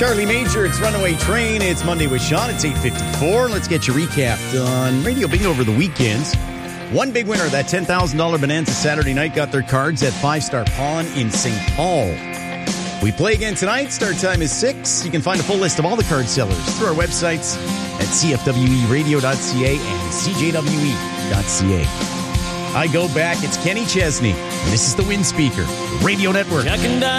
Charlie Major, it's Runaway Train. It's Monday with Sean. It's 8:54. Let's get you recapped on Radio Bingo over the weekends. One big winner of that $10,000 Bonanza Saturday night got their cards at 5 Star Pawn in St. Paul. We play again tonight. Start time is 6. You can find a full list of all the card sellers through our websites at cfweradio.ca and cjwe.ca. I go back. It's Kenny Chesney. And this is the Wind Speaker Radio Network.